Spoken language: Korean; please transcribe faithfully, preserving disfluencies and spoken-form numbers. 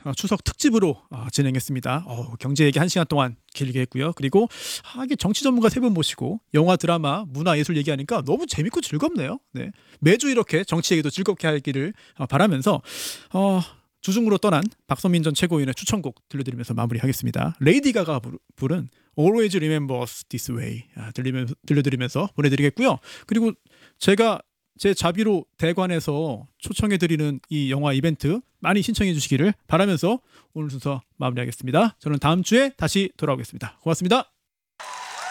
어, 추석 특집으로 어, 진행했습니다. 어, 경제 얘기 한 시간 동안 길게 했고요. 그리고 아, 이게 정치 전문가 세 분 모시고 영화, 드라마, 문화, 예술 얘기하니까 너무 재밌고 즐겁네요. 네. 매주 이렇게 정치 얘기도 즐겁게 하기를 어, 바라면서 어, 주중으로 떠난 박선민 전 최고위원의 추천곡 들려드리면서 마무리하겠습니다. 레이디 가가 부른 Always Remember Us This Way 아, 들리면서, 들려드리면서 보내드리겠고요. 그리고 제가 제 자비로 대관에서 초청해드리는 이 영화 이벤트 많이 신청해 주시기를 바라면서 오늘 순서 마무리하겠습니다. 저는 다음 주에 다시 돌아오겠습니다. 고맙습니다.